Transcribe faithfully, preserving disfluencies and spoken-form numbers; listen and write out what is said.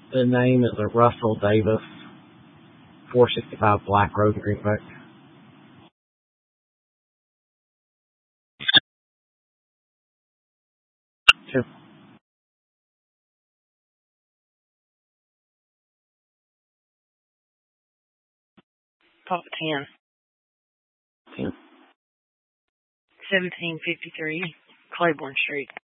The name is a Russell Davis, four sixty-five Black Road in Greenback. Sure. Papa ten. ten. seventeen fifty-three Claiborne Street.